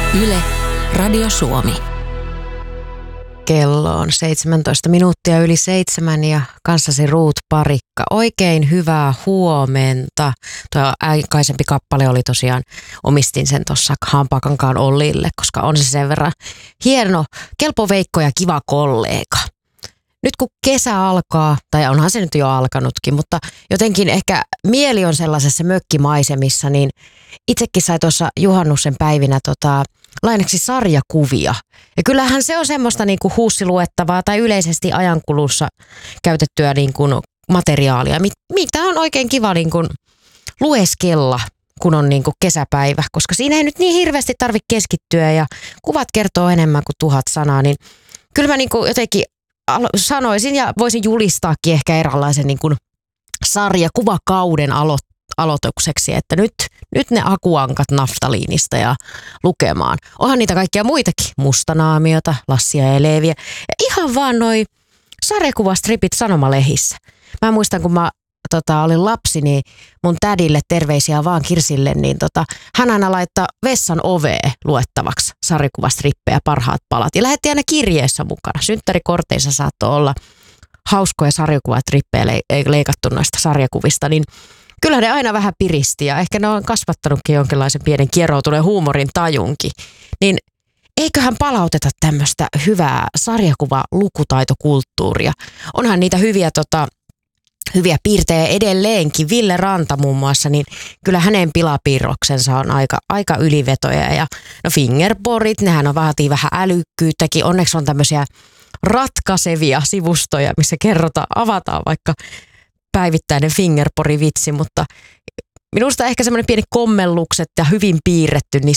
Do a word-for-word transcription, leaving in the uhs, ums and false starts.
Yle, Radio Suomi. Kello on seitsemäntoista minuuttia yli seitsemän ja kanssasi Ruut Parikka. Oikein hyvää huomenta. Tuo aikaisempi kappale oli tosiaan, omistin sen tuossa Hampaakankaan Ollille, koska on se sen verran hieno, kelpo Veikko ja kiva kollega. Nyt kun kesä alkaa, tai onhan se nyt jo alkanutkin, mutta jotenkin ehkä mieli on sellaisessa mökkimaisemissa, niin itsekin sai tuossa juhannuksen päivinä tota, lainaksi sarjakuvia. Ja kyllähän se on semmoista niin kuin huussiluettavaa tai yleisesti ajankulussa käytettyä niin kuin materiaalia, mitä on oikein kiva niin kuin lueskella, kun on niin kuin kesäpäivä, koska siinä ei nyt niin hirveästi tarvitse keskittyä ja kuvat kertoo enemmän kuin tuhat sanaa, niin kyllä mä niin kuin jotenkin sanoisin ja voisin julistaakin ehkä eräänlaisen niin kuin sarjakuvakauden alo- aloitukseksi, että nyt, nyt ne akuankat naftaliinista ja lukemaan. Onhan niitä kaikkia muitakin, Mustanaamiota, Lassia ja Leeviä ja ihan vaan noi sarjakuvastripit sanomalehissä. Mä muistan, kun mä tota, olin lapsi, niin mun tädille terveisiä vaan Kirsille, niin tota, hän aina laittaa vessan oveen luettavaksi sarjakuvastrippejä, parhaat palat. Ja lähetti aina kirjeessä mukana. Synttärikorteissa saattoi olla hauskoja sarjakuvastrippejä le- leikattu noista sarjakuvista, niin kyllä ne aina vähän piristi ja ehkä ne on kasvattanutkin jonkinlaisen pienen kieroutuneen huumorin tajunkin. Niin eiköhän palauteta tämmöistä hyvää sarjakuva-lukutaitokulttuuria. Onhan niitä hyviä tota, hyviä piirtejä edelleenkin. Ville Ranta muun muassa, niin kyllä hänen pilapiirroksensa on aika, aika ylivetoja. Ja no fingerboardit, nehän on vaatii vähän älykkyyttäkin. Onneksi on tämmöisiä ratkaisevia sivustoja, missä kerrotaan, avataan vaikka päivittäinen fingerboard-vitsi, mutta minusta ehkä semmoinen pieni kommellukset ja hyvin piirretty, niin